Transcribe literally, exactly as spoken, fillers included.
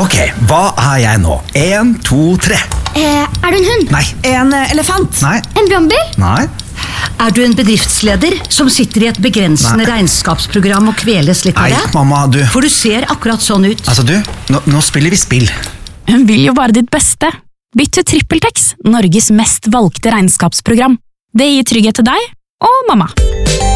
Ok, hva er jeg nå? En, to, tre. Eh, er du en hund? Nei. En eh, elefant. Nei. En brannbil? Nei. Er du en bedriftsleder som sitter i et begrensende Nei. regnskapsprogram og kveles litt av Nei, det? mamma, du. For du ser akkurat sånn ut. Altså, du, nå, nå spiller vi spill. Hun vil jo bare ditt beste. Bytt til TrippelTex, Norges mest valgte regnskapsprogram. Det gir trygghet til deg og mamma.